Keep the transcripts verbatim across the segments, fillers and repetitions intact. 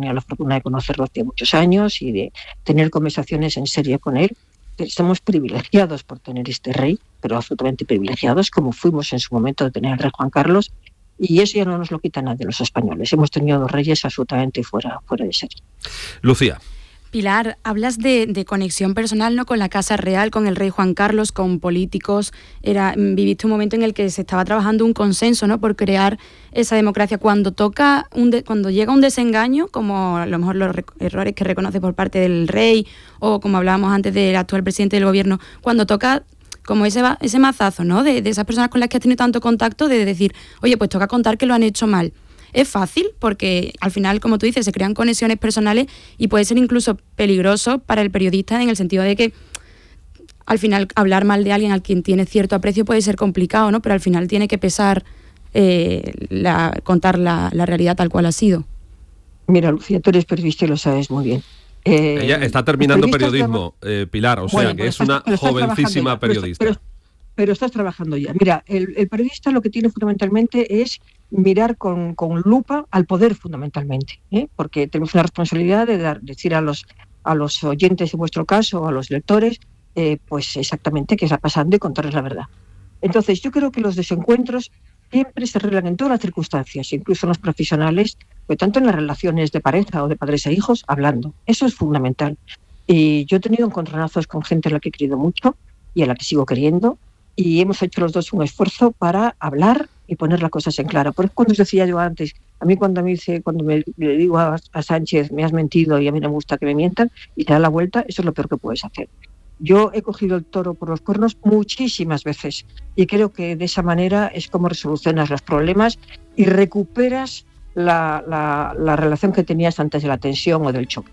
tenía la fortuna de conocerlo hace muchos años y de tener conversaciones en serio con él. Estamos privilegiados por tener este rey, pero absolutamente privilegiados, como fuimos en su momento de tener al rey Juan Carlos, y eso ya no nos lo quita nadie los españoles. Hemos tenido dos reyes absolutamente fuera, fuera de serie. Lucía. Pilar, hablas de, de conexión personal, ¿no?, con la Casa Real, con el rey Juan Carlos, con políticos. Era, viviste un momento en el que se estaba trabajando un consenso, ¿no?, por crear esa democracia. Cuando toca un de, cuando llega un desengaño, como a lo mejor los re, errores que reconoce por parte del rey, o como hablábamos antes del actual presidente del gobierno, cuando toca como ese, ese mazazo, ¿no?, de, de esas personas con las que has tenido tanto contacto, de decir, oye, pues toca contar que lo han hecho mal. Es fácil porque al final, como tú dices, se crean conexiones personales y puede ser incluso peligroso para el periodista en el sentido de que al final hablar mal de alguien al quien tiene cierto aprecio puede ser complicado, ¿no? Pero al final tiene que pesar eh, la, contar la, la realidad tal cual ha sido. Mira, Lucía, tú eres periodista y lo sabes muy bien. Eh, Ella está terminando periodismo, eh, Pilar, o bueno, sea que es una jovencísima periodista. Pero, pero, pero estás trabajando ya. Mira, el, el periodista lo que tiene fundamentalmente es mirar con, con lupa al poder fundamentalmente, ¿eh? Porque tenemos la responsabilidad de dar, decir a los, a los oyentes, en vuestro caso, a los lectores, eh, pues exactamente qué está pasando y contarles la verdad. Entonces, yo creo que los desencuentros siempre se arreglan en todas las circunstancias, incluso en los profesionales, pero tanto en las relaciones de pareja o de padres e hijos, hablando. Eso es fundamental. Y yo he tenido encontronazos con gente a la que he querido mucho y a la que sigo queriendo, y hemos hecho los dos un esfuerzo para hablar y poner las cosas en claro. Por eso cuando os decía yo antes, a mí cuando me dice, cuando me, le digo a, a Sánchez, me has mentido y a mí no me gusta que me mientan, y te da la vuelta, eso es lo peor que puedes hacer. Yo he cogido el toro por los cuernos muchísimas veces y creo que de esa manera es como resolucionas los problemas y recuperas la, la, la relación que tenías antes de la tensión o del choque.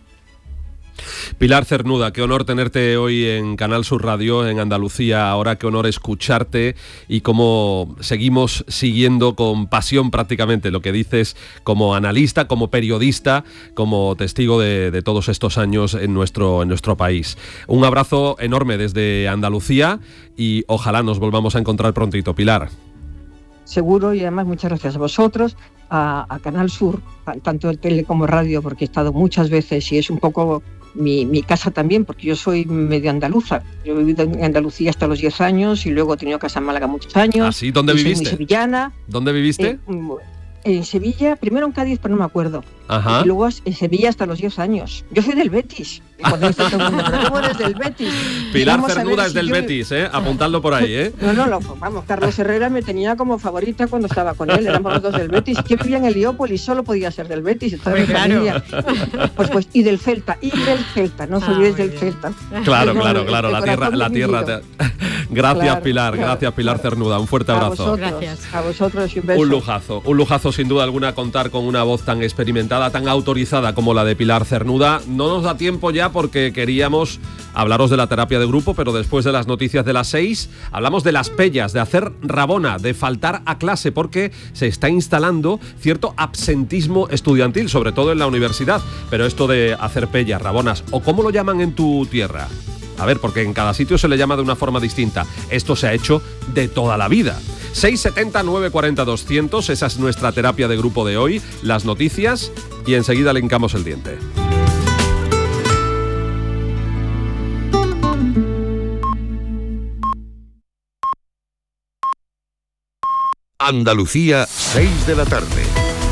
Pilar Cernuda, qué honor tenerte hoy en Canal Sur Radio, en Andalucía. Ahora qué honor escucharte y cómo seguimos siguiendo con pasión prácticamente lo que dices como analista, como periodista, como testigo de, de todos estos años en nuestro, en nuestro país. Un abrazo enorme desde Andalucía y ojalá nos volvamos a encontrar prontito, Pilar. Seguro, y además muchas gracias a vosotros, a, a Canal Sur, a, tanto tele como radio, porque he estado muchas veces y es un poco mi, mi casa también, porque yo soy medio andaluza. Yo he vivido en Andalucía hasta los diez años y luego he tenido casa en Málaga muchos años. ¿Ah, sí? ¿Dónde viviste? Soy muy sevillana. ¿Dónde viviste? Eh, en Sevilla, primero en Cádiz, pero no me acuerdo. Ajá. Y luego en Sevilla hasta los diez años. Yo soy del Betis. Y cuando dice todo el mundo, pero ¿cómo eres del Betis? Pilar Cernuda es si del yo... Betis, ¿eh? Apuntadlo por ahí, ¿eh? No, no, no, vamos, Carlos Herrera me tenía como favorita cuando estaba con él, éramos los dos del Betis. Yo vivía en Heliópolis, solo podía ser del Betis, toda mi familia. Pues, pues, y del Celta, y del Celta, no os ah, olvidéis del Celta. Claro, claro, claro, la tierra, la tierra. Te... Gracias, claro, Pilar, claro, gracias, Pilar claro. Cernuda, un fuerte abrazo. A vosotros, gracias. A vosotros y un beso. Un lujazo, un lujazo sin duda alguna contar con una voz tan experimentada, tan autorizada como la de Pilar Cernuda. No nos da tiempo ya porque queríamos hablaros de la terapia de grupo, pero después de las noticias de las seis hablamos de las pellas, de hacer rabona, de faltar a clase, porque se está instalando cierto absentismo estudiantil, sobre todo en la universidad. Pero esto de hacer pellas, rabonas, o ¿cómo lo llaman en tu tierra? A ver, porque en cada sitio se le llama de una forma distinta. Esto se ha hecho de toda la vida. seis setenta, nueve cuarenta, doscientos, esa es nuestra terapia de grupo de hoy, las noticias, y enseguida le hincamos el diente. Andalucía, seis de la tarde.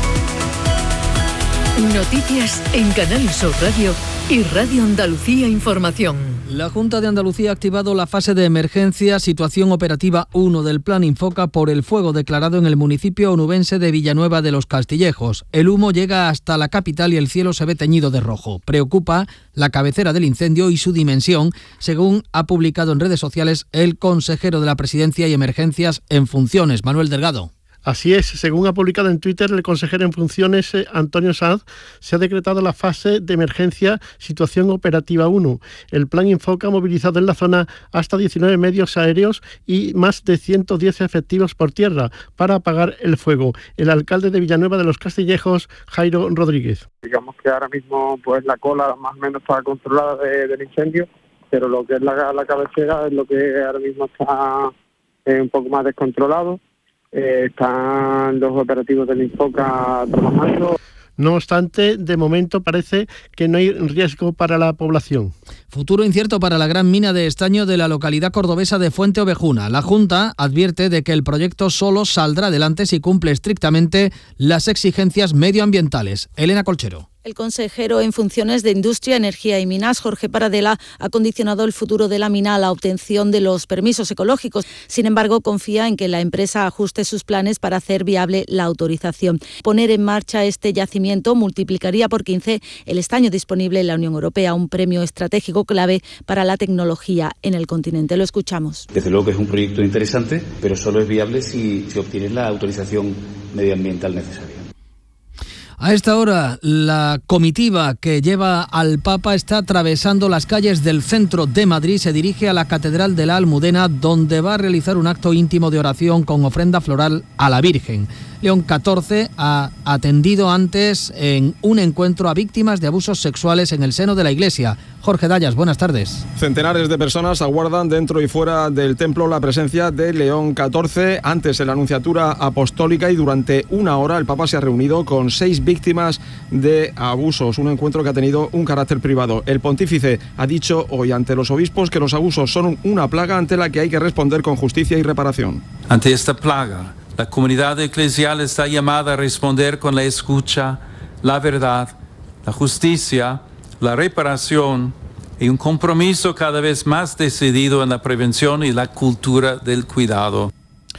Noticias en Canal Sur Radio y Radio Andalucía Información. La Junta de Andalucía ha activado la fase de emergencia situación operativa uno del Plan Infoca por el fuego declarado en el municipio onubense de Villanueva de los Castillejos. El humo llega hasta la capital y el cielo se ve teñido de rojo. Preocupa la cabecera del incendio y su dimensión, según ha publicado en redes sociales el consejero de la Presidencia y Emergencias en funciones, Manuel Delgado. Así es, según ha publicado en Twitter el consejero en funciones, Antonio Sanz, se ha decretado la fase de emergencia situación operativa uno. El plan Infoca ha movilizado en la zona hasta diecinueve medios aéreos y más de ciento diez efectivos por tierra para apagar el fuego. El alcalde de Villanueva de los Castillejos, Jairo Rodríguez. Digamos que ahora mismo pues la cola más o menos está controlada de, del incendio, pero lo que es la, la cabecera es lo que ahora mismo está eh, un poco más descontrolado. Eh, están los operativos del Infoca trabajando. No obstante, de momento parece que no hay riesgo para la población. Futuro incierto para la gran mina de estaño de la localidad cordobesa de Fuente Ovejuna. La Junta advierte de que el proyecto solo saldrá adelante si cumple estrictamente las exigencias medioambientales. Elena Colchero. El consejero en funciones de Industria, Energía y Minas, Jorge Paradela, ha condicionado el futuro de la mina a la obtención de los permisos ecológicos. Sin embargo, confía en que la empresa ajuste sus planes para hacer viable la autorización. Poner en marcha este yacimiento multiplicaría por quince el estaño disponible en la Unión Europea, un premio estratégico clave para la tecnología en el continente. Lo escuchamos. Desde luego que es un proyecto interesante, pero solo es viable si se obtiene la autorización medioambiental necesaria. A esta hora, la comitiva que lleva al Papa está atravesando las calles del centro de Madrid. Se dirige a la Catedral de la Almudena, donde va a realizar un acto íntimo de oración con ofrenda floral a la Virgen. León catorce ha atendido antes en un encuentro a víctimas de abusos sexuales en el seno de la Iglesia. Jorge Dallas, buenas tardes. Centenares de personas aguardan dentro y fuera del templo la presencia de León catorce. Antes en la Anunciatura Apostólica y durante una hora el Papa se ha reunido con seis víctimas de abusos. Un encuentro que ha tenido un carácter privado. El pontífice ha dicho hoy ante los obispos que los abusos son una plaga ante la que hay que responder con justicia y reparación. Ante esta plaga, la comunidad eclesial está llamada a responder con la escucha, la verdad, la justicia, la reparación y un compromiso cada vez más decidido en la prevención y la cultura del cuidado.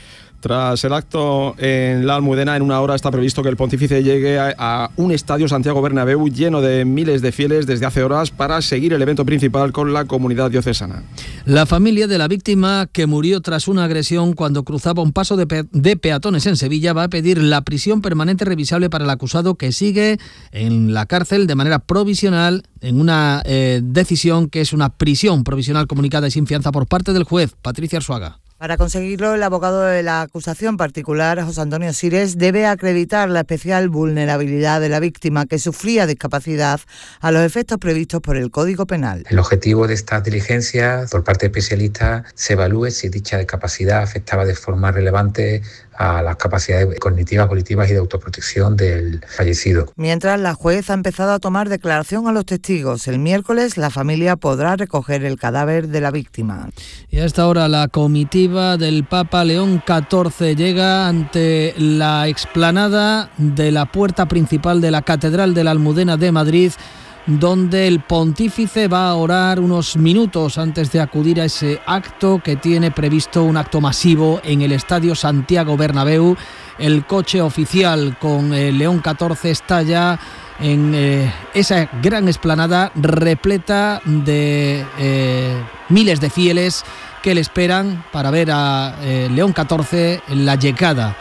Tras el acto en la Almudena, en una hora está previsto que el pontífice llegue a, a un estadio Santiago Bernabéu lleno de miles de fieles desde hace horas para seguir el evento principal con la comunidad diocesana. La familia de la víctima que murió tras una agresión cuando cruzaba un paso de, pe- de peatones en Sevilla va a pedir la prisión permanente revisable para el acusado, que sigue en la cárcel de manera provisional en una eh, decisión que es una prisión provisional comunicada y sin fianza por parte del juez. Patricia Arzuaga. Para conseguirlo, el abogado de la acusación particular, José Antonio Sires, debe acreditar la especial vulnerabilidad de la víctima, que sufría discapacidad a los efectos previstos por el Código Penal. El objetivo de estas diligencias por parte de especialistas se evalúe si dicha discapacidad afectaba de forma relevante a las capacidades cognitivas, volitivas y de autoprotección del fallecido. Mientras, la juez ha empezado a tomar declaración a los testigos. El miércoles la familia podrá recoger el cadáver de la víctima. Y a esta hora la comitiva del Papa León catorce llega ante la explanada de la puerta principal de la Catedral de la Almudena de Madrid, donde el pontífice va a orar unos minutos antes de acudir a ese acto que tiene previsto, un acto masivo en el Estadio Santiago Bernabéu. El coche oficial con el León catorce está ya en eh, esa gran explanada repleta de eh, miles de fieles que le esperan para ver a eh, León catorce en la llegada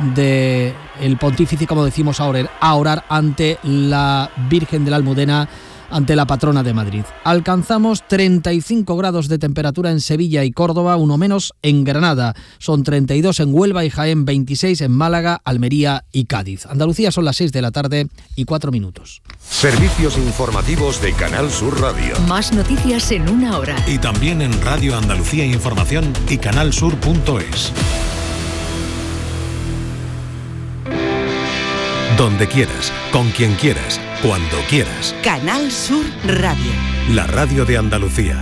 de el pontífice, como decimos ahora, a orar ante la Virgen de la Almudena, ante la patrona de Madrid. Alcanzamos treinta y cinco grados de temperatura en Sevilla y Córdoba, uno menos en Granada. Son treinta y dos en Huelva y Jaén, veintiséis en Málaga, Almería y Cádiz. Andalucía, son las seis de la tarde y cuatro minutos. Servicios informativos de Canal Sur Radio. Más noticias en una hora. Y también en Radio Andalucía Información y canalsur punto es. Donde quieras, con quien quieras, cuando quieras. Canal Sur Radio. La radio de Andalucía.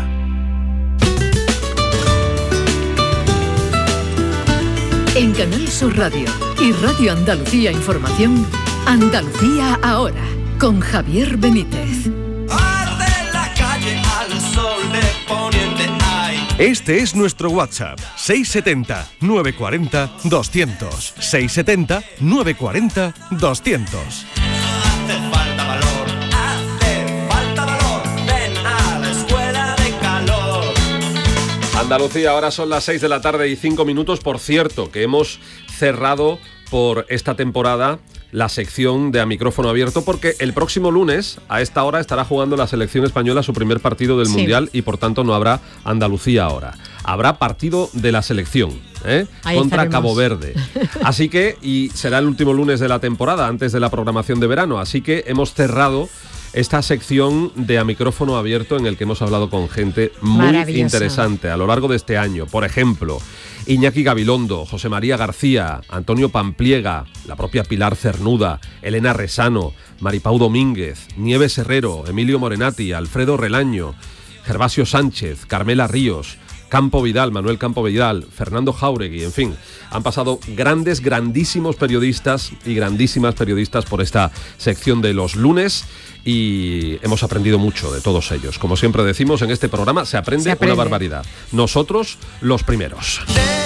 En Canal Sur Radio y Radio Andalucía Información, Andalucía ahora, con Javier Benítez. Arde la calle al sol de poniente hay. Este es nuestro WhatsApp, seis setenta, novecientos cuarenta, doscientos. seis setenta, novecientos cuarenta, doscientos. Hace falta valor, hace falta valor. Ven a la escuela de calor. Andalucía, ahora son las seis de la tarde y cinco minutos. Por cierto, que hemos cerrado por esta temporada la sección de A Micrófono Abierto, porque el próximo lunes a esta hora estará jugando la selección española su primer partido del sí. Mundial, y por tanto no habrá Andalucía ahora. Habrá partido de la selección, ¿eh? contra estaremos. Cabo Verde. Así que, y será el último lunes de la temporada, antes de la programación de verano. Así que hemos cerrado esta sección de A Micrófono Abierto, en el que hemos hablado con gente muy interesante a lo largo de este año. Por ejemplo, Iñaki Gabilondo, José María García, Antonio Pampliega, la propia Pilar Cernuda, Elena Resano, Maripau Domínguez, Nieves Herrero, Emilio Morenati, Alfredo Relaño, Gervasio Sánchez, Carmela Ríos, Campo Vidal, Manuel Campo Vidal, Fernando Jáuregui, en fin, han pasado grandes, grandísimos periodistas y grandísimas periodistas por esta sección de los lunes y hemos aprendido mucho de todos ellos. Como siempre decimos en este programa, se aprende, se aprende. una barbaridad. Nosotros, los primeros.